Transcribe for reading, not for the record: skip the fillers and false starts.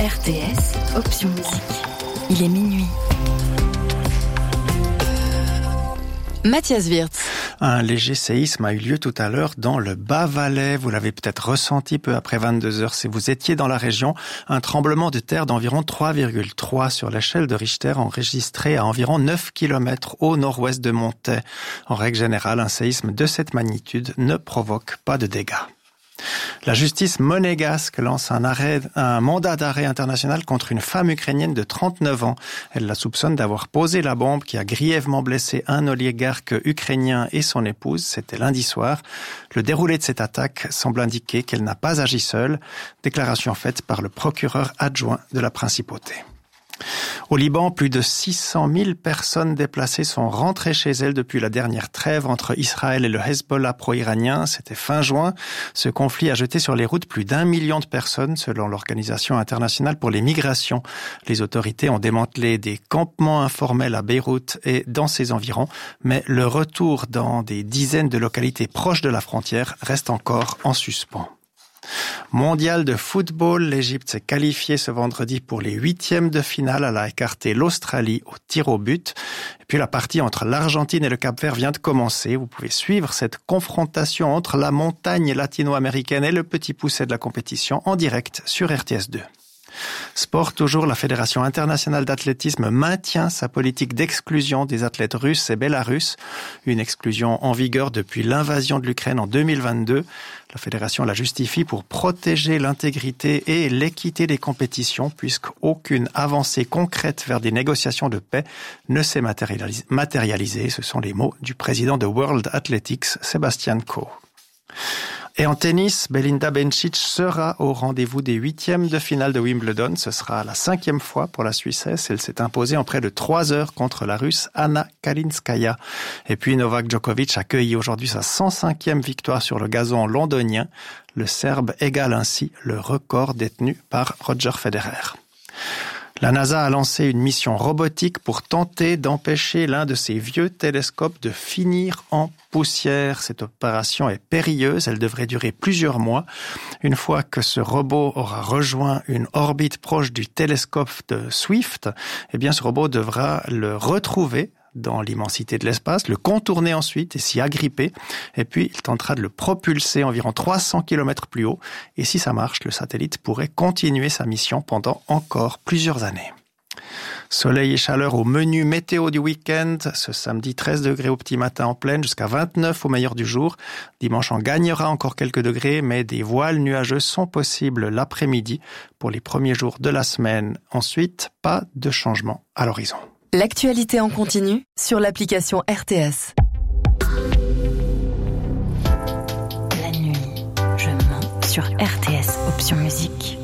RTS, option musique. Il est minuit. Mathias Wirtz. Un léger séisme a eu lieu tout à l'heure dans le Bas-Valais. Vous l'avez peut-être ressenti peu après 22 heures si vous étiez dans la région. Un tremblement de terre d'environ 3,3 sur l'échelle de Richter enregistré à environ 9 km au nord-ouest de Montaix. En règle générale, un séisme de cette magnitude ne provoque pas de dégâts. La justice monégasque lance un mandat d'arrêt international contre une femme ukrainienne de 39 ans. Elle la soupçonne d'avoir posé la bombe qui a grièvement blessé un oligarque ukrainien et son épouse. C'était lundi soir. Le déroulé de cette attaque semble indiquer qu'elle n'a pas agi seule. Déclaration faite par le procureur adjoint de la principauté. Au Liban, plus de 600 000 personnes déplacées sont rentrées chez elles depuis la dernière trêve entre Israël et le Hezbollah pro-iranien. C'était fin juin. Ce conflit a jeté sur les routes plus d'1 million de personnes, selon l'Organisation internationale pour les migrations. Les autorités ont démantelé des campements informels à Beyrouth et dans ses environs, mais le retour dans des dizaines de localités proches de la frontière reste encore en suspens. Mondial de football, l'Égypte s'est qualifiée ce vendredi pour les 8e de finale. Elle a écarté l'Australie au tir au but. Et puis la partie entre l'Argentine et le Cap-Vert vient de commencer. Vous pouvez suivre cette confrontation entre la montagne latino-américaine et le petit poucet de la compétition en direct sur RTS 2. Sport toujours, la Fédération internationale d'athlétisme maintient sa politique d'exclusion des athlètes russes et bélarusses. Une exclusion en vigueur depuis l'invasion de l'Ukraine en 2022. La Fédération la justifie pour protéger l'intégrité et l'équité des compétitions puisqu'aucune avancée concrète vers des négociations de paix ne s'est matérialisée. Ce sont les mots du président de World Athletics, Sebastian Coe. Et en tennis, Belinda Bencic sera au rendez-vous des 8e de finale de Wimbledon. Ce sera la 5e fois pour la Suissesse. Elle s'est imposée en près de 3 heures contre la Russe Anna Kalinskaya. Et puis Novak Djokovic accueille aujourd'hui sa 105e victoire sur le gazon londonien. Le Serbe égale ainsi le record détenu par Roger Federer. La NASA a lancé une mission robotique pour tenter d'empêcher l'un de ses vieux télescopes de finir en poussière. Cette opération est périlleuse, elle devrait durer plusieurs mois. Une fois que ce robot aura rejoint une orbite proche du télescope de Swift, eh bien ce robot devra le retrouver dans l'immensité de l'espace, le contourner ensuite et s'y agripper. Et puis, il tentera de le propulser environ 300 km plus haut. Et si ça marche, le satellite pourrait continuer sa mission pendant encore plusieurs années. Soleil et chaleur au menu météo du week-end. Ce samedi, 13 degrés au petit matin en pleine, jusqu'à 29 au meilleur du jour. Dimanche, on gagnera encore quelques degrés, mais des voiles nuageux sont possibles l'après-midi pour les premiers jours de la semaine. Ensuite, pas de changement à l'horizon. L'actualité en continu sur l'application RTS. La nuit, je mens sur RTS, option musique.